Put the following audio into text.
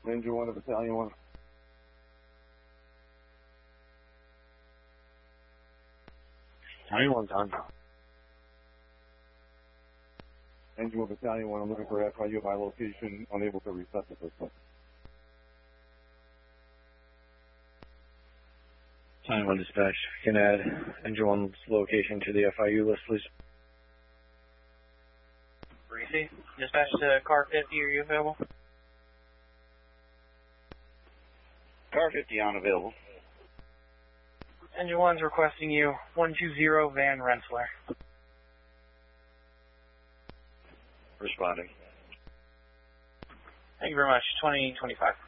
Engine 1 to Battalion 1. Battalion 1's on. Engine 1 Battalion 1, I'm looking for FIU at my location, unable to resuscitate. Battalion 1 dispatch. Can add Engine 1's location to the FIU list, please. Greasy. Dispatch to car 50, are you available? Car 50 unavailable. Engine 1's requesting you 120 Van Rensselaer. Responding. Thank you very much. 2025.